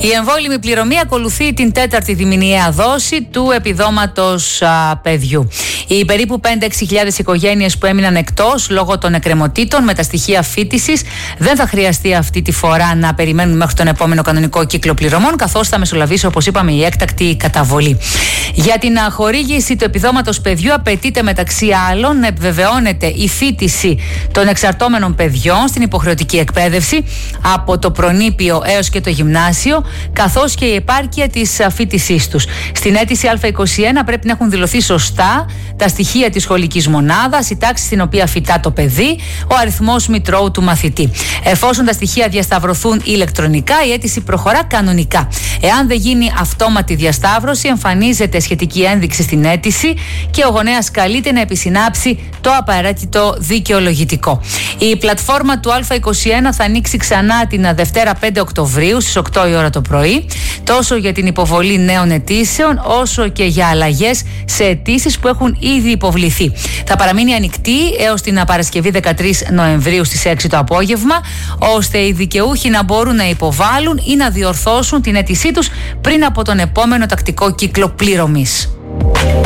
Η εμβόλυμη πληρωμή ακολουθεί την τέταρτη διμηνιαία δόση του επιδόματος παιδιού. Οι περίπου 5-6 χιλιάδες οικογένειες που έμειναν εκτός λόγω των εκκρεμωτήτων με τα στοιχεία φοίτησης δεν θα χρειαστεί αυτή τη φορά να περιμένουν μέχρι τον επόμενο κανονικό κύκλο πληρωμών, καθώς θα μεσολαβήσει, όπως είπαμε, η έκτακτη καταβολή. Για την χορήγηση του επιδόματος παιδιού απαιτείται μεταξύ άλλων να επιβεβαιώνεται η φοίτηση των εξαρτώμενων παιδιών στην υποχρεωτική εκπαίδευση από το προνήπιο έως και το γυμνάσιο, καθώς και η επάρκεια της φοίτησής τους. Στην αίτηση Α21 πρέπει να έχουν δηλωθεί σωστά τα στοιχεία της σχολικής μονάδας, η τάξη στην οποία φοιτά το παιδί, ο αριθμός μητρώου του μαθητή. Εφόσον τα στοιχεία διασταυρωθούν ηλεκτρονικά, η αίτηση προχωρά κανονικά. Εάν δεν γίνει αυτόματη διασταύρωση, εμφανίζεται σχετική ένδειξη στην αίτηση και ο γονέας καλείται να επισυνάψει το απαραίτητο δικαιολογητικό. Η πλατφόρμα του Α21 θα ανοίξει ξανά την Δευτέρα 5 Οκτωβρίου στις 8 η ώρα το πρωί, τόσο για την υποβολή νέων αιτήσεων όσο και για αλλαγές σε αιτήσεις που έχουν ήδη υποβληθεί. Θα παραμείνει ανοιχτή έως την Παρασκευή 13 Νοεμβρίου στις 6 το απόγευμα, ώστε οι δικαιούχοι να μπορούν να υποβάλουν ή να διορθώσουν την αίτησή τους πριν από τον επόμενο τακτικό κύκλο πληρωμής.